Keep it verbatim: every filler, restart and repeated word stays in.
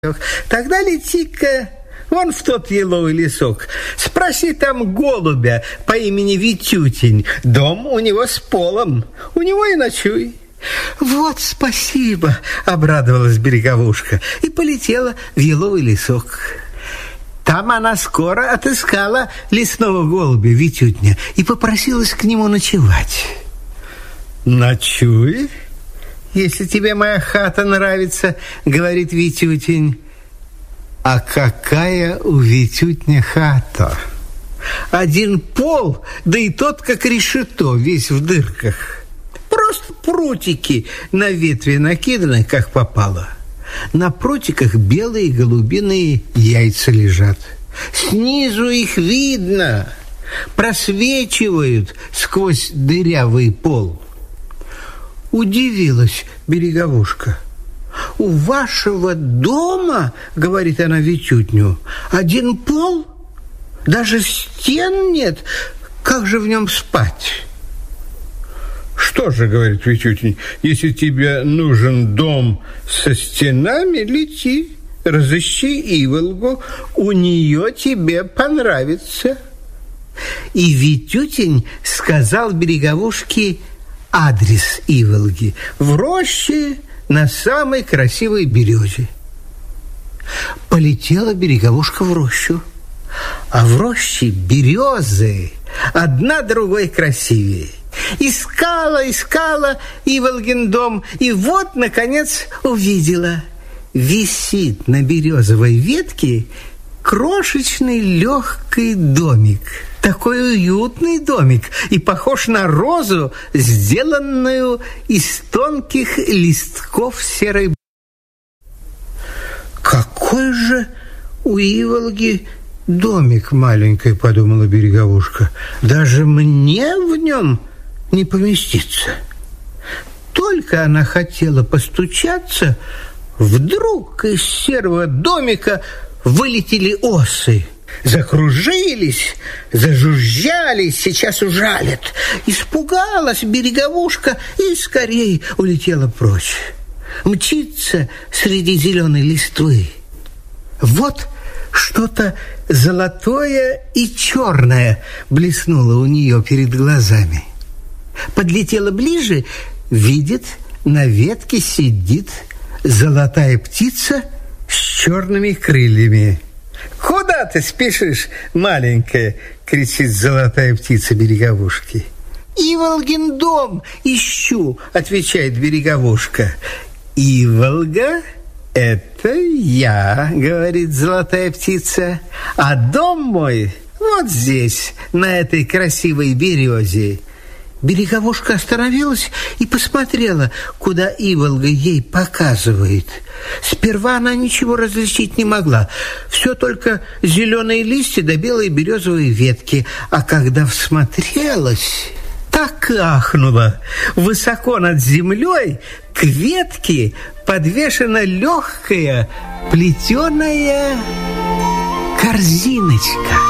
Тогда лети-ка вон в тот еловый лесок. Спроси там голубя по имени Витютень. Дом у него с полом. У него и ночуй. Вот спасибо, обрадовалась Береговушка и полетела в еловый лесок. Там она скоро отыскала лесного голубя Витютня и попросилась к нему ночевать. Ночуй, если тебе моя хата нравится, говорит Витютень. А какая у Витютня хата? Один пол, да и тот, как решето, весь в дырках. Просто прутики на ветви накиданы, как попало. На прутиках белые голубиные яйца лежат. Снизу их видно, просвечивают сквозь дырявый пол. Удивилась Береговушка. У вашего дома, говорит она Витютню, один пол? Даже стен нет? Как же в нем спать? Что же, говорит Витютень, если тебе нужен дом со стенами, лети, разыщи Иволгу, у нее тебе понравится. И Витютень сказал Береговушке адрес Иволги в роще на самой красивой березе. Полетела Береговушка в рощу, а в роще березы, одна другой красивее. Искала, искала Иволгин дом, и вот, наконец, увидела. Висит на березовой ветке крошечный легкий домик. Такой уютный домик и похож на розу, сделанную из тонких листков серой. Какой же у Иволги домик маленький, подумала Береговушка. Даже мне в нем не поместиться. Только она хотела постучаться, вдруг из серого домика вылетели осы. Закружились, зажужжали, сейчас ужалят. Испугалась Береговушка и скорее улетела прочь. Мчится среди зеленой листвы. Вот что-то золотое и черное блеснуло у нее перед глазами. Подлетела ближе, видит, на ветке сидит золотая птица с черными крыльями. «Куда ты спешишь, маленькая?» — кричит золотая птица Береговушке. «Иволгин дом ищу», — отвечает Береговушка. «Иволга — это я», — говорит золотая птица, «а дом мой вот здесь, на этой красивой березе». Береговушка остановилась и посмотрела, куда Иволга ей показывает. Сперва она ничего различить не могла. Все только зеленые листья да белые березовые ветки. А когда всмотрелась, так и ахнула. Высоко над землей к ветке подвешена легкая плетеная корзиночка.